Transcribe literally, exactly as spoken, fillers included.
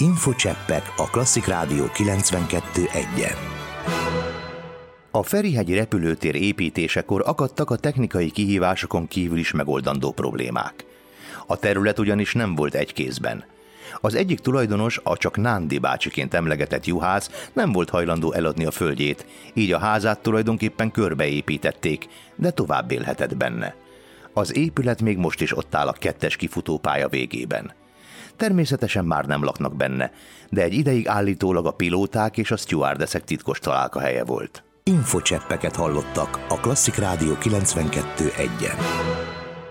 Infocseppek a Klasszik Rádió kilencvenkettő egyen. A Ferihegyi repülőtér építésekor akadtak a technikai kihívásokon kívül is megoldandó problémák. A terület ugyanis nem volt egy kézben. Az egyik tulajdonos, a csak Nándi bácsiként emlegetett juhász nem volt hajlandó eladni a földjét, így a házát tulajdonképpen körbeépítették, de tovább élhetett benne. Az épület még most is ott áll a kettes kifutópálya végében. Természetesen már nem laknak benne, de egy ideig állítólag a pilóták és a sztjuárdeszek titkos találkahelye volt. Infocseppeket hallottak a Klasszik Rádió kilencvenkettő egyen.